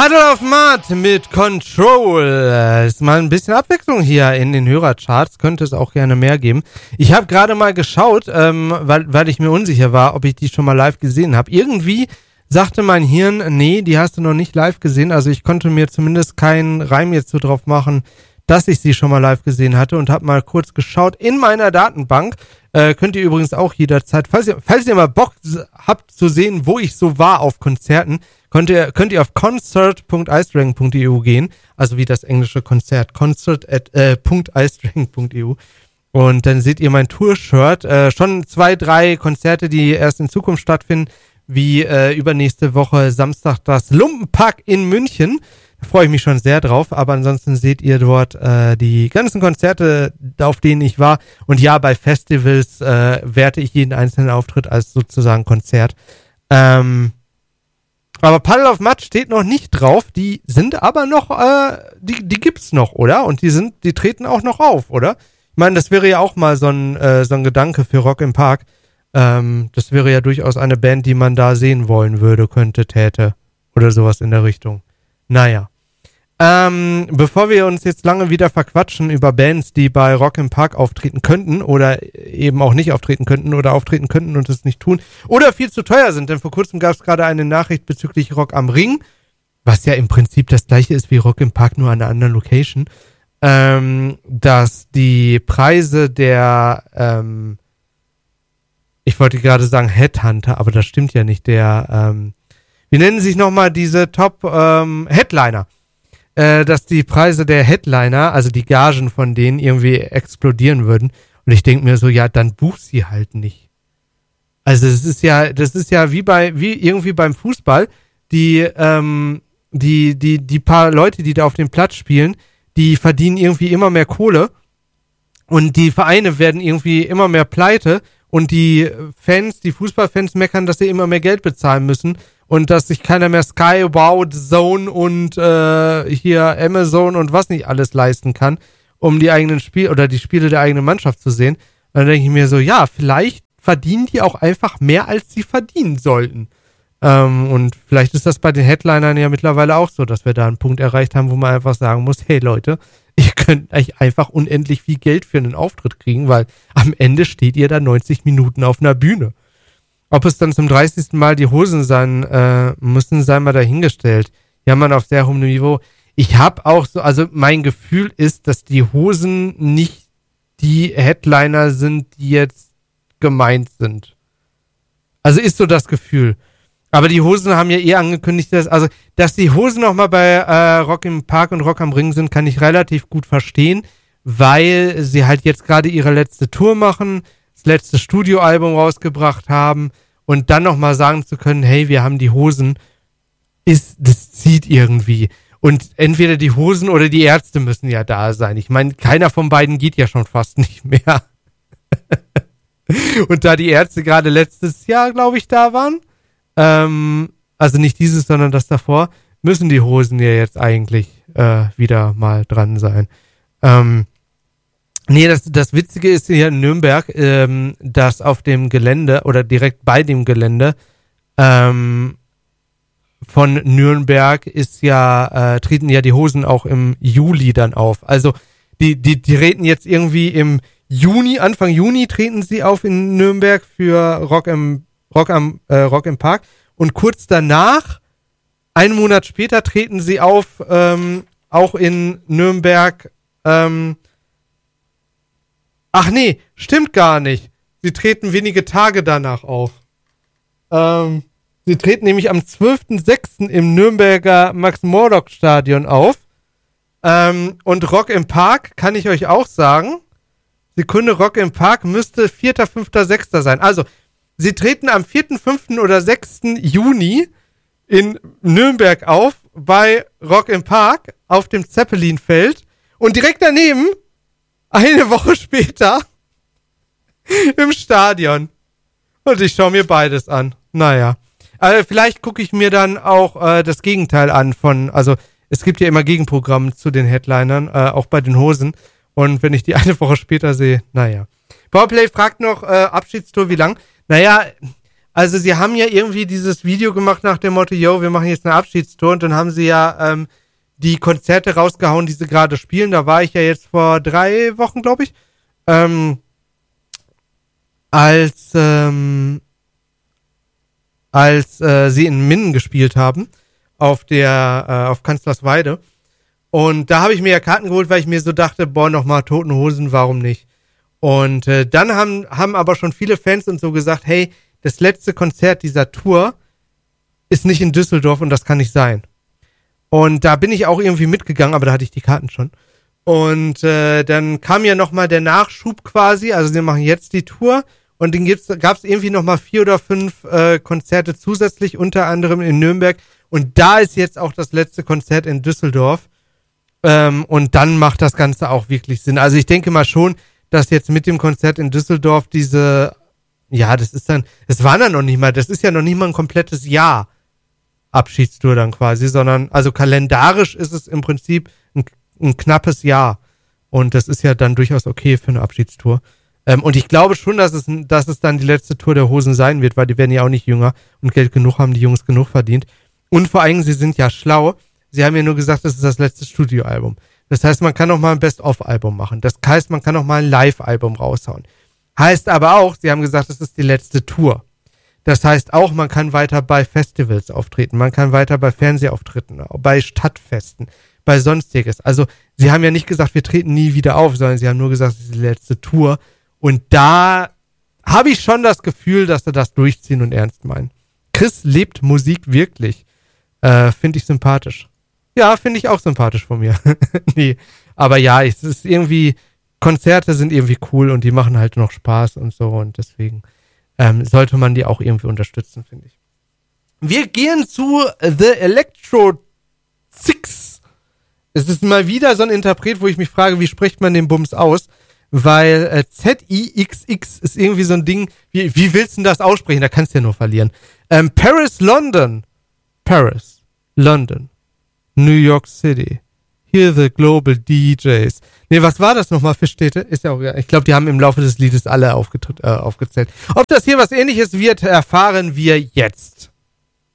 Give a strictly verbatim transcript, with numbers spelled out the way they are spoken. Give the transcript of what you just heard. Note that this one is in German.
Puddle of Mud mit Control. Ist mal ein bisschen Abwechslung hier in den Hörercharts. Könnte es auch gerne mehr geben. Ich habe gerade mal geschaut, ähm, weil, weil ich mir unsicher war, ob ich die schon mal live gesehen habe. Irgendwie sagte mein Hirn, nee, die hast du noch nicht live gesehen. Also ich konnte mir zumindest keinen Reim jetzt so drauf machen, dass ich sie schon mal live gesehen hatte und habe mal kurz geschaut in meiner Datenbank. Äh, könnt ihr übrigens auch jederzeit, falls ihr, falls ihr mal Bock habt zu sehen, wo ich so war auf Konzerten, könnt ihr, könnt ihr auf concert punkt icedragon punkt e u gehen, also wie das englische Konzert, concert punkt icedragon punkt e u, und dann seht ihr mein Tour-Shirt, äh, schon zwei, drei Konzerte, die erst in Zukunft stattfinden, wie äh, übernächste Woche Samstag das Lumpenpack in München. Da freue ich mich schon sehr drauf, aber ansonsten seht ihr dort äh, die ganzen Konzerte, auf denen ich war. Und ja, bei Festivals äh, werte ich jeden einzelnen Auftritt als sozusagen Konzert. Ähm, aber Puddle of Mud steht noch nicht drauf. Die sind aber noch, äh, die, die gibt's noch, oder? Und die sind, die treten auch noch auf, oder? Ich meine, das wäre ja auch mal so ein, äh, so ein Gedanke für Rock im Park. Ähm, das wäre ja durchaus eine Band, die man da sehen wollen würde, könnte, täte. Oder sowas in der Richtung. Naja. Ähm, bevor wir uns jetzt lange wieder verquatschen über Bands, die bei Rock im Park auftreten könnten oder eben auch nicht auftreten könnten oder auftreten könnten und es nicht tun oder viel zu teuer sind, denn vor kurzem gab es gerade eine Nachricht bezüglich Rock am Ring, was ja im Prinzip das gleiche ist wie Rock im Park, nur an einer anderen Location, ähm, dass die Preise der, ähm, ich wollte gerade sagen Headhunter, aber das stimmt ja nicht, der, ähm, wie nennen sich nochmal diese Top, ähm, Headliner, Äh, dass die Preise der Headliner, also die Gagen von denen irgendwie explodieren würden. Und ich denke mir so, ja, dann buch sie halt nicht. Also das ist ja, das ist ja wie bei, wie irgendwie beim Fußball, die, ähm, die, die, die paar Leute, die da auf dem Platz spielen, die verdienen irgendwie immer mehr Kohle und die Vereine werden irgendwie immer mehr pleite und die Fans, die Fußballfans meckern, dass sie immer mehr Geld bezahlen müssen. Und dass sich keiner mehr Sky, Wow, Zone und äh, hier Amazon und was nicht alles leisten kann, um die eigenen Spiele oder die Spiele der eigenen Mannschaft zu sehen. Und dann denke ich mir so, ja, vielleicht verdienen die auch einfach mehr, als sie verdienen sollten. Ähm, und vielleicht ist das bei den Headlinern ja mittlerweile auch so, dass wir da einen Punkt erreicht haben, wo man einfach sagen muss, hey Leute, ihr könnt euch einfach unendlich viel Geld für einen Auftritt kriegen, weil am Ende steht ihr da neunzig Minuten auf einer Bühne. Ob es dann zum dreißigsten Mal die Hosen sein äh, müssen, sei mal dahingestellt. Ja, man, auf sehr hohem Niveau. Ich habe auch so, also mein Gefühl ist, dass die Hosen nicht die Headliner sind, die jetzt gemeint sind. Also ist so das Gefühl. Aber die Hosen haben ja eh angekündigt, dass, also, dass die Hosen nochmal bei äh, Rock im Park und Rock am Ring sind, kann ich relativ gut verstehen, weil sie halt jetzt gerade ihre letzte Tour machen, das letzte Studioalbum rausgebracht haben und dann nochmal sagen zu können, hey, wir haben die Hosen, ist, das zieht irgendwie. Und entweder die Hosen oder die Ärzte müssen ja da sein. Ich meine, keiner von beiden geht ja schon fast nicht mehr. Und da die Ärzte gerade letztes Jahr, glaube ich, da waren, ähm, also nicht dieses, sondern das davor, müssen die Hosen ja jetzt eigentlich äh, wieder mal dran sein. Ähm, Nee, das, das Witzige ist hier in Nürnberg, ähm, dass auf dem Gelände oder direkt bei dem Gelände ähm, von Nürnberg ist ja, äh, treten ja die Hosen auch im Juli dann auf. Also die, die, die treten jetzt irgendwie im Juni, Anfang Juni treten sie auf in Nürnberg für Rock im, Rock am, äh, Rock im Park und kurz danach, einen Monat später, treten sie auf, ähm, auch in Nürnberg, ähm, Ach nee, stimmt gar nicht. Sie treten wenige Tage danach auf. Ähm, sie treten nämlich am zwölften sechsten im Nürnberger Max-Morlock-Stadion auf. Ähm, und Rock im Park kann ich euch auch sagen. Sekunde, Rock im Park müsste vierter, fünfter, sechster sein. Also, sie treten am vierten, fünften oder sechsten Juni in Nürnberg auf bei Rock im Park auf dem Zeppelinfeld. Und direkt daneben eine Woche später im Stadion. Und ich schaue mir beides an. Naja. Also vielleicht gucke ich mir dann auch äh, das Gegenteil an von, also es gibt ja immer Gegenprogramme zu den Headlinern, äh, auch bei den Hosen. Und wenn ich die eine Woche später sehe, naja. Powerplay fragt noch, äh, Abschiedstour, wie lang? Naja, Also sie haben ja irgendwie dieses Video gemacht nach dem Motto, yo, wir machen jetzt eine Abschiedstour und dann haben sie ja ähm, die Konzerte rausgehauen, die sie gerade spielen. Da war ich ja jetzt vor drei Wochen, glaube ich, ähm, als ähm, als äh, sie in Minden gespielt haben auf der äh, auf Kanzlersweide. Und da habe ich mir ja Karten geholt, weil ich mir so dachte, boah, nochmal Toten Hosen, warum nicht? Und äh, dann haben haben aber schon viele Fans und so gesagt, hey, das letzte Konzert dieser Tour ist nicht in Düsseldorf und das kann nicht sein. Und da bin ich auch irgendwie mitgegangen, aber da hatte ich die Karten schon. Und äh, dann kam ja nochmal der Nachschub quasi, also sie machen jetzt die Tour und dann gab es irgendwie nochmal vier oder fünf äh, Konzerte zusätzlich, unter anderem in Nürnberg. Und da ist jetzt auch das letzte Konzert in Düsseldorf. Ähm, und dann macht das Ganze auch wirklich Sinn. Also ich denke mal schon, dass jetzt mit dem Konzert in Düsseldorf diese, ja, das ist dann, das war dann noch nicht mal, das ist ja noch nicht mal ein komplettes Jahr Abschiedstour dann quasi, sondern, also kalendarisch ist es im Prinzip ein, ein knappes Jahr. Und das ist ja dann durchaus okay für eine Abschiedstour. Ähm, und ich glaube schon, dass es, dass es dann die letzte Tour der Hosen sein wird, weil die werden ja auch nicht jünger und Geld genug haben die Jungs genug verdient. Und vor allem, sie sind ja schlau. Sie haben ja nur gesagt, das ist das letzte Studioalbum. Das heißt, man kann auch mal ein Best-of-Album machen. Das heißt, man kann auch mal ein Live-Album raushauen. Heißt aber auch, sie haben gesagt, das ist die letzte Tour. Das heißt auch, man kann weiter bei Festivals auftreten, man kann weiter bei Fernsehauftritten, bei Stadtfesten, bei Sonstiges. Also sie haben ja nicht gesagt, wir treten nie wieder auf, sondern sie haben nur gesagt, das ist die letzte Tour. Und da habe ich schon das Gefühl, dass sie das durchziehen und ernst meinen. Chris lebt Musik wirklich. Äh, finde ich sympathisch. Ja, finde ich auch sympathisch von mir. Nee, aber ja, es ist irgendwie, Konzerte sind irgendwie cool und die machen halt noch Spaß und so und deswegen ähm, sollte man die auch irgendwie unterstützen, finde ich. Wir gehen zu The Electro Six. Es ist mal wieder so ein Interpret, wo ich mich frage, wie spricht man den Bums aus? Weil äh, Z I X X ist irgendwie so ein Ding, wie, wie willst du das aussprechen? Da kannst du ja nur verlieren. Ähm, Paris, London. Paris, London, New York City. Here the Global D Js. Nee, was war das nochmal für Städte? Ist ja auch, ich glaube, die haben im Laufe des Liedes alle aufget- äh, aufgezählt. Ob das hier was Ähnliches wird, erfahren wir jetzt.